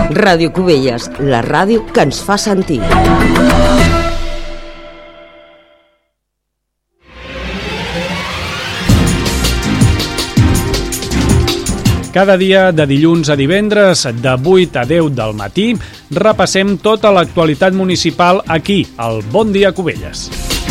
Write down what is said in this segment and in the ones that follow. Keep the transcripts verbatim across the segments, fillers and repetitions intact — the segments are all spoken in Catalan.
Ràdio Cubelles, la ràdio que ens fa sentir. Cada dia, de dilluns a divendres, de vuit a deu del matí, repassem tota l'actualitat municipal aquí, al Bon Dia Cubelles.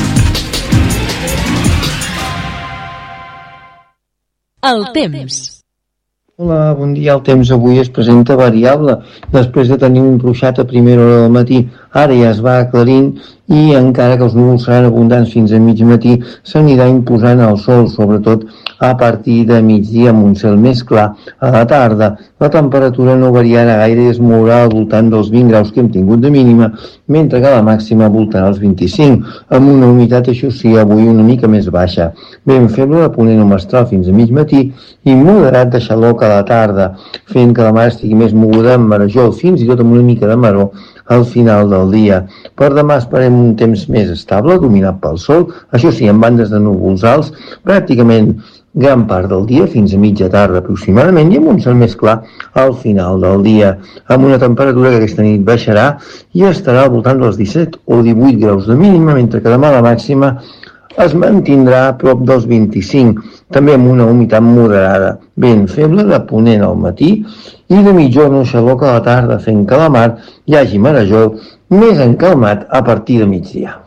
El temps. Hola, bon dia. El temps avui es presenta variable. Després de tenir un ruixat a primera hora del matí, ara ja es va aclarint i encara que els núvols seran abundants fins a mig matí, s'anirà imposant el sol, sobretot a partir de migdia amb un cel més clar. A la tarda la temperatura no variarà gaire i es mourà al voltant dels vint graus que hem tingut de mínima, mentre que la màxima voltarà als vint-i-cinc, amb una humitat, això sí, avui una mica més baixa. Vent feble de ponent o mestral fins a mig matí i moderat de xaloc a la tarda, fent que la mar estigui més moguda amb marejol, fins i tot amb una mica de maror al final del dia. Per demà esperem un temps més estable, dominat pel sol, això sí, amb bandes de núvols alts, pràcticament gran part del dia, fins a mitja tarda aproximadament, i amb un cel més clar al final del dia, amb una temperatura que aquesta nit baixarà i estarà al voltant dels disset o divuit graus de mínima, mentre que demà la màxima es mantindrà a prop dels vint-i-cinc, també amb una humitat moderada, vent feble de ponent al matí i de mitjorn o xaloc a la tarda, fent que la mar hi hagi marejol més encalmat a partir de migdia.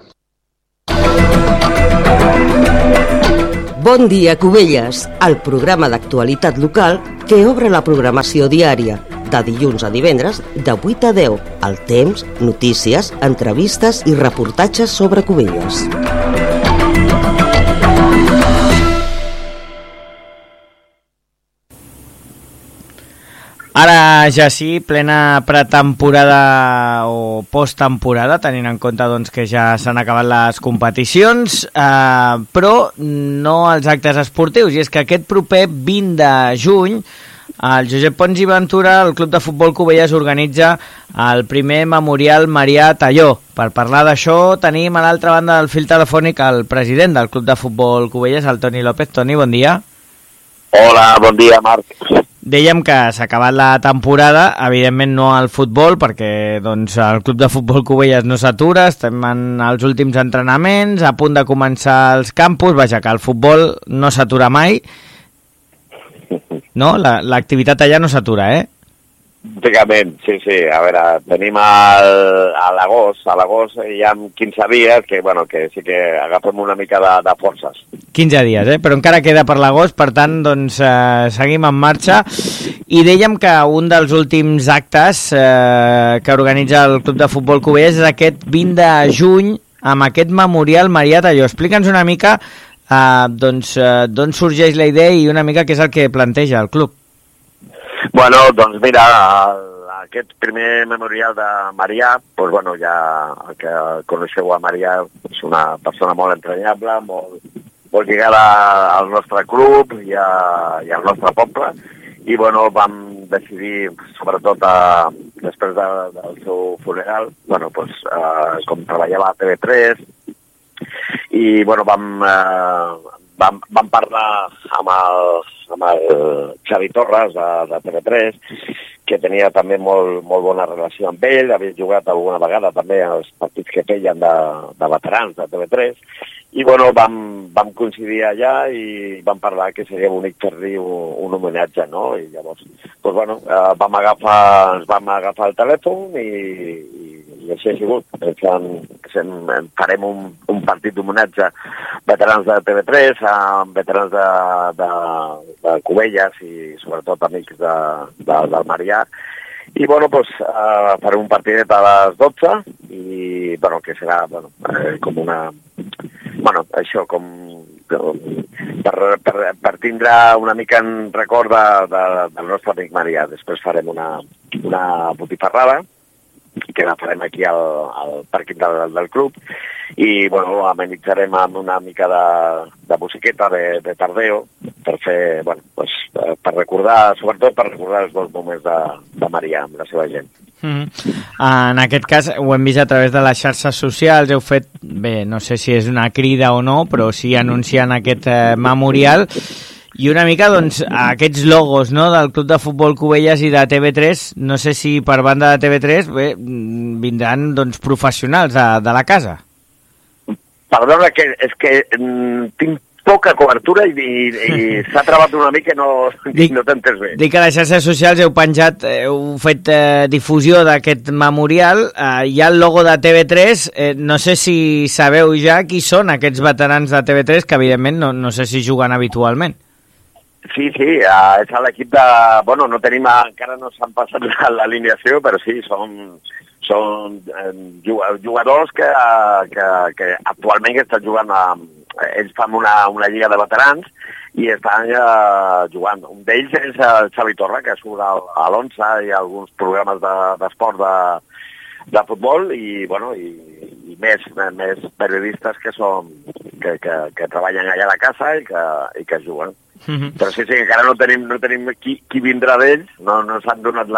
Bon dia, Cubelles, el programa d'actualitat local que obre la programació diària, de dilluns a divendres, de vuit a deu, el temps, notícies, entrevistes i reportatges sobre Cubelles. Ara ja sí, plena pretemporada o posttemporada, tenint en compte doncs, que ja s'han acabat les competicions, eh, però no els actes esportius. I és que aquest proper vint de juny, el Josep Pons i Ventura, el Club de Futbol Cubelles, organitza el primer Memorial Marià Talló. Per parlar d'això tenim a l'altra banda del fil telefònic el president del Club de Futbol Cubelles, el Toni López. Toni, bon dia. Hola, bon dia, Marc. Dèiem que s'ha acabat la temporada, evidentment no al futbol, perquè doncs, el Club de Futbol Cubelles no s'atura, estem en els últims entrenaments, a punt de començar els campus, vaja, que el futbol no s'atura mai, no? La, l'activitat allà no s'atura, eh? Pràcticament, sí, sí. A veure, tenim el, a l'agost, a l'agost hi ha quinze dies que, bueno, que sí que agafem una mica de, de forces. quinze dies, eh? Però encara queda per l'agost, per tant, doncs, eh, seguim en marxa. I dèiem que un dels últims actes eh, que organitza el Club de Futbol Cubelles és aquest vint de juny amb aquest Memorial Marià Talló. Explica'ns una mica eh, doncs, eh, d'on sorgeix la idea i una mica què és el que planteja el club. Bueno, doncs mira, el, aquest primer memorial de Marià, doncs bueno, ja el que coneixeu a Marià és una persona molt entranyable, molt, molt lligada al nostre club i, a, i al nostre poble, i bueno, vam decidir, sobretot a, després de, del seu funeral, bueno, doncs, eh, com treballava a T V tres, i bueno, vam, eh, vam, vam parlar amb el, amb el Xavi Torres de, de T V tres, que tenia també molt, molt bona relació amb ell, havia jugat alguna vegada també als partits que feien de, de veterans de T V tres, i bueno, vam, vam coincidir allà i vam parlar que seria bonic fer-li un, un homenatge, no? I llavors, doncs bueno, eh, vam agafar, ens vam agafar el telèfon i, i, i així ha sigut. Pensant, farem un, un partit d'homenatge veterans de T V tres, amb veterans de, de, de Cubelles i sobretot amics de, de, del Marià. I, bueno, doncs, uh, farem un partidet a les dotze i, bueno, que serà, bueno, eh, com una... Bueno, això, com... Per, per, per tindre una mica en record de, de, del nostre amic Marià. Després farem una, una botifarrada, que la farem aquí al, al pàrquing del, del club, i bueno, amenitzarem amb una mica de, de musiqueta de, de tardeo per fer, bueno, pues, per recordar, sobretot per recordar els bons moments de, de Marià amb la seva gent. Mm-hmm. En aquest cas ho hem vist a través de les xarxes socials, heu fet, bé, no sé si és una crida o no, però sí anunciant aquest eh, memorial. I una mica, doncs, aquests logos, no?, del Club de Futbol Cubelles i de T V tres, no sé si per banda de T V tres bé, vindran, doncs, professionals de, de la casa. Perdona, que és que mm, tinc poca cobertura i, i, i s'ha trebat una mica i no, dic, no t'entens bé. Dic que a les xarxes socials heu penjat, heu fet eh, difusió d'aquest memorial, eh, hi ha el logo de T V tres, eh, no sé si sabeu ja qui són aquests veterans de T V tres, que evidentment no, no sé si juguen habitualment. Sí, sí, uh, és l'equip de... Bueno, no tenim, encara no s'han passat l'alineació, però sí, són, són eh, jugadors que, que, que actualment estan jugant a... Ells fan una, una lliga de veterans i estan uh, jugant. Un d'ells és el Xavi Torra, que surt a l'Onça i a alguns programes d'esport de, de, de futbol i, bueno, i, i més, més periodistes que, són, que, que, que treballen allà a la casa i que, i que juguen. Mm-hmm. Però sí, sí, encara no tenim, no tenim qui, qui vindrà d'ells, no, no s'han donat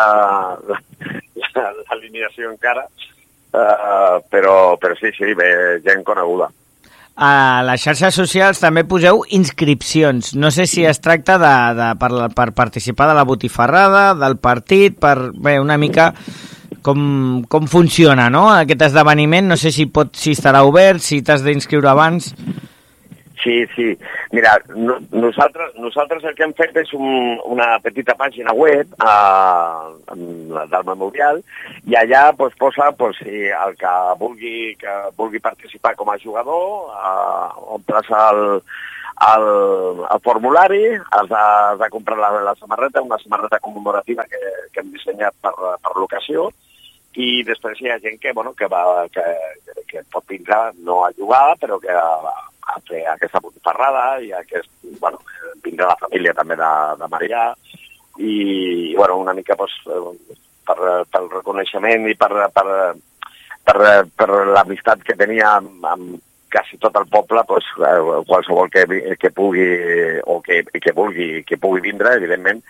l'alineació encara, uh, però, però sí, sí, bé, gent coneguda. A les xarxes socials també poseu inscripcions. No sé si es tracta de, de, per, per participar de la botifarrada, del partit, per bé, una mica com, com funciona, no?, aquest esdeveniment. No sé si, pot, si estarà obert, si t'has d'inscriure abans. Sí, sí. Mira, no, nosaltres, nosaltres el que hem fet és un, una petita pàgina web uh, del memorial i allà pues, posa pues, si el que vulgui, que vulgui participar com a jugador, uh, omples el, el, el formulari, has de, has de comprar la, la samarreta, una samarreta commemorativa que, que hem dissenyat per, per l'ocasió, i després hi ha gent que, bueno, que, va, que, que pot vindre no a jugar, però que va a fer aquesta botifarrada i aquest, bueno, vindrà la família també de, de Marià i, bueno, una mica pues, per, pel reconeixement i per, per, per, per l'amistat que tenia amb, amb quasi tot el poble, pues, qualsevol que, que pugui o que, que vulgui que pugui vindre, evidentment,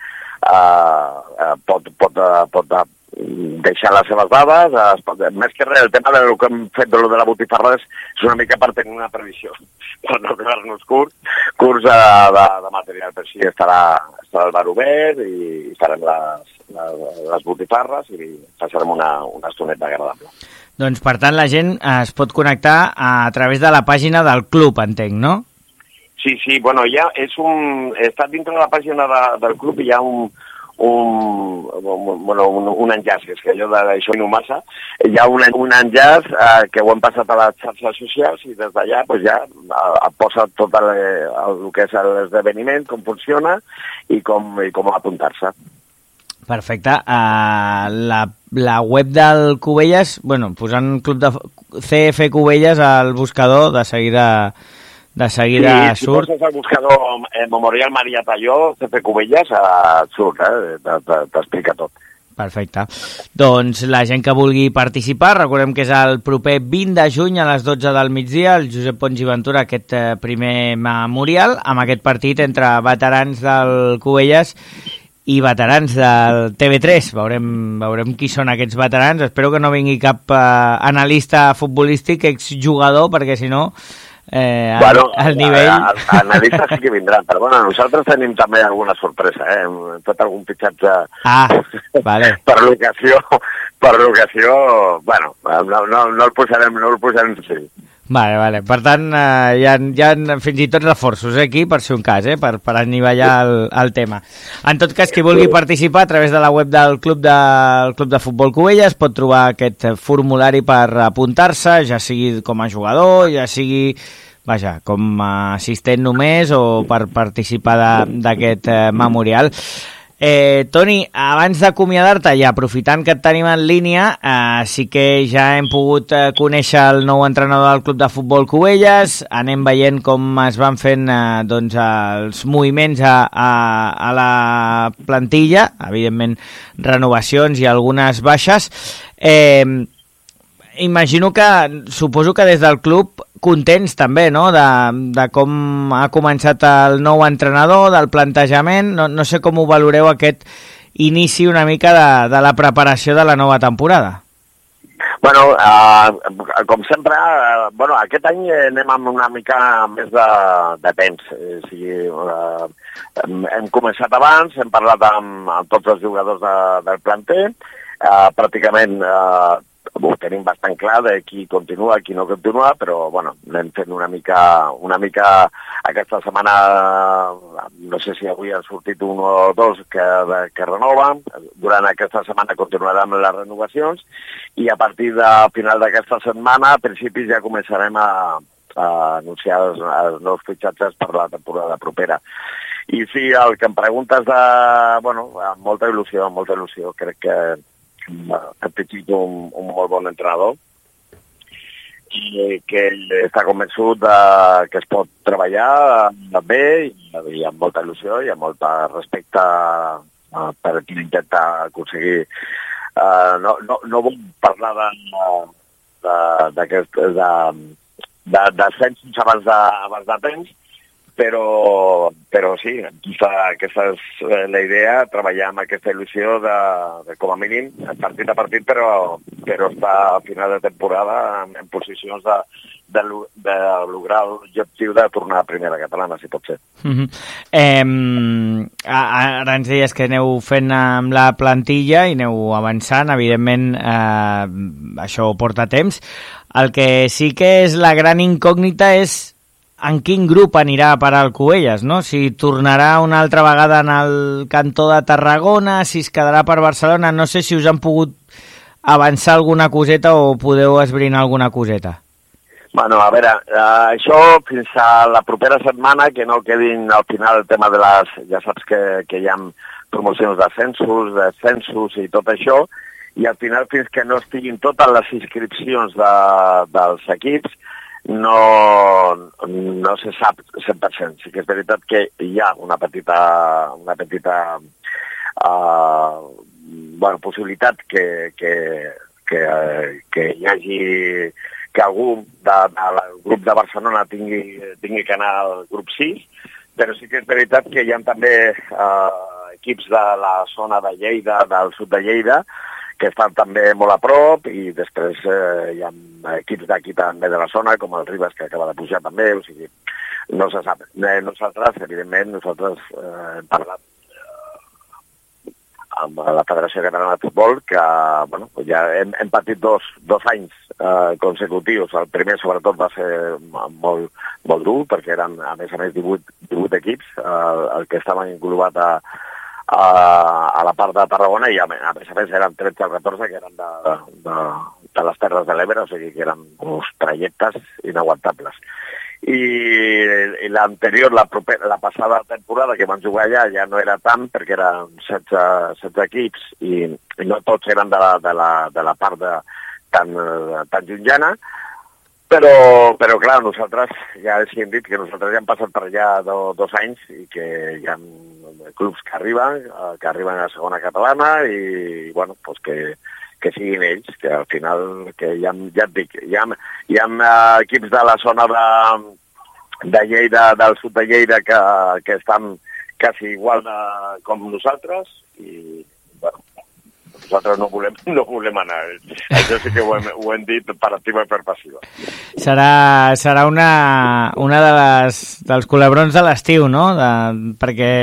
eh, pot, pot, pot deixar les seves dades, es, més que res, el tema del que hem fet de, de la botifarra és una mica per tenir una previsió, per no quedar-nos curts, curts de, de, de material, però sí, estarà, estarà el bar obert i farem les, les, les botifarres i passarem una, una estoneta agradable. Doncs, per tant, la gent es pot connectar a, a través de la pàgina del club, entenc, no? Sí, sí, bueno, ja és un... Està dintre de la pàgina de, del club i hi ha un... Un, bueno, un, un enllaç, és que allò d'això no massa, hi ha un, un enllaç eh, que ho hem passat a les xarxes socials i des d'allà pues, ja eh, posa tot el, el, el que és l'esdeveniment, com funciona i com, i com apuntar-se. Perfecte. Uh, la, la web del Cubelles, bueno, posant club de C F Cubelles al buscador, de seguida... De seguida sí, surt... Si poses el buscador eh, Memorial Maria Talló, C F Cubelles, eh, surt, eh? T'explica tot. Perfecte. Doncs la gent que vulgui participar, recordem que és el proper vint de juny a les dotze del migdia, el Josep Pons i Ventura, aquest eh, primer memorial, amb aquest partit entre veterans del Cubelles i veterans del T V tres. Veurem, veurem qui són aquests veterans. Espero que no vingui cap eh, analista futbolístic, exjugador, perquè si no... Eh, bueno, al nivell... Analistes sí que vindran, però bueno, nosaltres tenim també alguna sorpresa, eh? Hem fet algun pitxatge ah, vale. per l'ocasió, per l'ocasió, bueno, no, no, no el posarem, no el posarem, sí. Vale, vale. Per tant, eh, hi, ha, hi ha fins i tot reforços eh, aquí, per si un cas, eh, per, per anivellar el, el tema. En tot cas, qui vulgui participar a través de la web del Club de, el Club de Futbol Cubelles pot trobar aquest formulari per apuntar-se, ja sigui com a jugador, ja sigui, vaja, com a assistent només o per participar d'aquest eh, memorial. Eh, Toni, abans d'acomiadar-te i aprofitant que et tenim en línia, eh, sí que ja hem pogut eh, conèixer el nou entrenador del Club de Futbol Cubelles, anem veient com es van fent eh, doncs, els moviments a, a, a la plantilla, evidentment renovacions i algunes baixes. Eh, imagino que, suposo que des del club contents també, no?, de, de com ha començat el nou entrenador, del plantejament. No, no sé com ho valoreu aquest inici una mica de, de la preparació de la nova temporada. Bueno, uh, com sempre, uh, bueno, aquest any anem amb una mica més de, de temps. O sigui, uh, hem, hem començat abans, hem parlat amb, amb tots els jugadors de, del planter, uh, pràcticament uh, ho tenim bastant clar de qui continua, qui no continua, però bueno, anem fent una mica, una mica aquesta setmana, no sé si avui han sortit un o dos que, que renoven, durant aquesta setmana continuarem les renovacions i a partir de final d'aquesta setmana, a principis ja començarem a, a anunciar els, els nous fitxatges per la temporada propera. I sí, el que em preguntes de, bueno, amb molta il·lusió, amb molta il·lusió, crec que ha petit un, un molt bon entrenador i que ell està convençut de, que es pot treballar bé i, i amb molta il·lusió i amb molt respecte uh, per qui intenta aconseguir. Uh, no, no, no vull parlar de, de, de, de, de, de censos abans de, abans de temps, però, però sí, aquesta, aquesta és la idea, treballar amb aquesta il·lusió de, de com a mínim, partit a partit, però, però estar a final de temporada en, en posicions de, de, de lograr l'objectiu de tornar a primera catalana, si pot ser. Mm-hmm. eh, ara ens deies que aneu fent amb la plantilla i aneu avançant, evidentment eh, això porta temps. El que sí que és la gran incògnita és en quin grup anirà a parar el Cubelles, no? Si tornarà una altra vegada en el cantó de Tarragona, si es quedarà per Barcelona, no sé si us han pogut avançar alguna coseta o podeu esbrinar alguna coseta. Bueno, a veure, eh, això fins a la propera setmana, que no quedin al final el tema de les... Ja saps que, que hi ha promocions d'ascensos, descensos i tot això, i al final fins que no estiguin totes les inscripcions de, dels equips, no, no se sap cent per cent. Sí que és veritat que hi ha una petita, una petita uh, bueno, possibilitat que, que, que, que hi hagi que algú de, del grup de Barcelona tingui, tingui que anar al grup sis, però sí que és veritat que hi ha també uh, equips de la zona de Lleida, del sud de Lleida, que estan també molt a prop, i després eh, hi ha equips d'aquí també de la zona, com el Ribas, que acaba de pujar també, o sigui, no se sap. Nosaltres, evidentment, nosaltres eh, hem parlat eh, amb la Federació Catalana de Futbol, que bueno, ja hem, hem patit dos, dos anys eh, consecutius. El primer, sobretot, va ser molt, molt dur, perquè eren, a més a més, divuit, divuit equips, eh, el que estaven englobats a A, a la part de Tarragona, i a, a més a més eren tretze o catorze que eren de, de, de les Terres de l'Ebre, o sigui que eren uns trajectes inaguantables. I, i l'anterior, la, la passada temporada que van jugar allà, ja no era tant, perquè eren setze, setze equips i, i no tots eren de la, de la, de la part de, tan, tan llunyana, però, però clar, nosaltres ja els hem dit que nosaltres ja hem passat per allà do, dos anys i que hi ha clubs que arriben, que arriben a la segona catalana i, bueno, pues que, que siguin ells, que al final, que ja, ja et dic, hi ha, hi ha equips de la zona de, de Lleida, del sud de Lleida, que, que estan quasi igual de, com nosaltres i, bueno, nosaltres no volem, no volem anar. Això sí que ho hem, ho hem dit per activa i per passiva. Serà, serà una, una de les, dels culebrons de l'estiu, no? De, perquè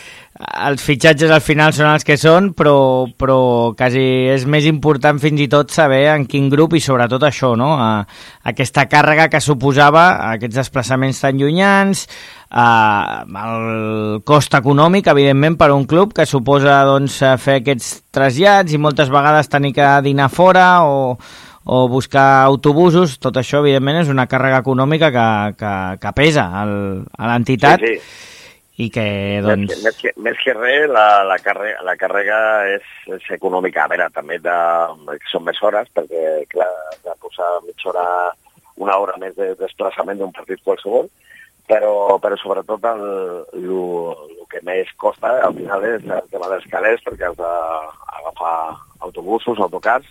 els fitxatges al final són els que són, però, però quasi és més important fins i tot saber en quin grup i sobretot això, no? A, aquesta càrrega que suposava aquests desplaçaments tan llunyans, Uh, el cost econòmic, evidentment, per a un club que suposa doncs, fer aquests trasllats i moltes vegades tenir que dinar fora o, o buscar autobusos. Tot això, evidentment, és una càrrega econòmica que, que, que pesa el, a l'entitat. Sí, sí. I que, doncs... Més, més, que, més que res, la, la, càrrega, la càrrega és, és econòmica. A veure, també de, són més hores, perquè, clar, de posar mitja hora, una hora més de desplaçament d'un partit qualsevol, però, però sobretot el, el, el que més costa al final és el tema dels calés, perquè has d'agafar autobusos, autocars,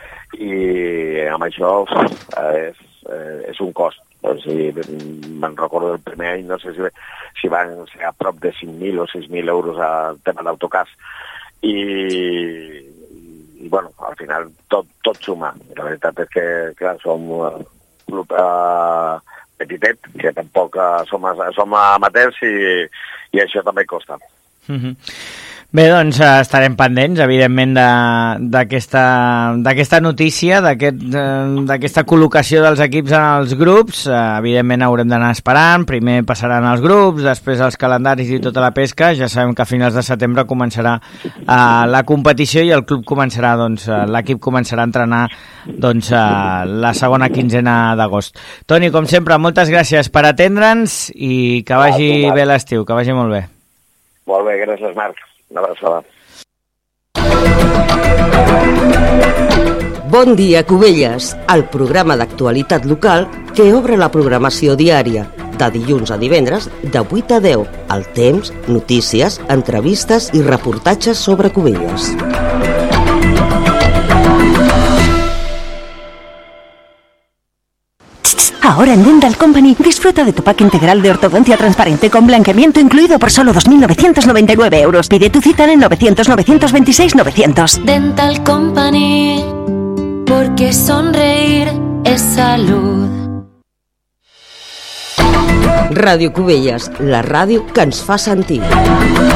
i amb això és, és un cost. Doncs, si me'n recordo el primer any, no sé si, si van ser a prop de cinc mil o sis mil euros al tema d'autocars. I, i bueno, al al final tot, tot suma. La veritat és que, clar, som un club eh, petitet, que tampoc eh, som, som amateurs i, i això també costa. Mm-hmm. Bé, doncs estarem pendents, evidentment, d'aquesta notícia, d'aquesta col·locació dels equips en els grups. Evidentment haurem d'anar esperant, primer passaran els grups, després els calendaris i tota la pesca. Ja sabem que a finals de setembre començarà uh, la competició i el club començarà, doncs, l'equip començarà a entrenar doncs, uh, la segona quinzena d'agost. Toni, com sempre, moltes gràcies per atendre'ns i que vagi bé l'estiu, que vagi molt bé. Molt bé, gràcies, Marc. Una abraçada. Bon dia, Cubelles, el programa d'actualitat local que obre la programació diària, de dilluns a divendres, de vuit a deu, al temps, notícies, entrevistes i reportatges sobre Cubelles. Ahora en Dental Company disfruta de tu pack integral de ortodoncia transparente con blanqueamiento incluido por solo dos mil novecientos noventa y nueve euros. Pide tu cita en el novecientos novecientos veintiséis novecientos. Dental Company, porque sonreír es salud. Ràdio Cubelles, la ràdio que ens fa sentir.